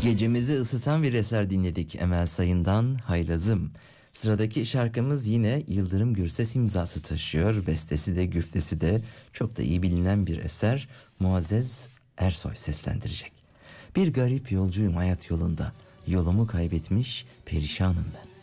Gecemizi ısıtan bir eser dinledik Emel Sayın'dan Haylazım. Sıradaki şarkımız yine Yıldırım Gürses imzası taşıyor. Bestesi de güftesi de çok da iyi bilinen bir eser. Muazzez Ersoy seslendirecek. Bir garip yolcuyum hayat yolunda. Yolumu kaybetmiş perişanım ben.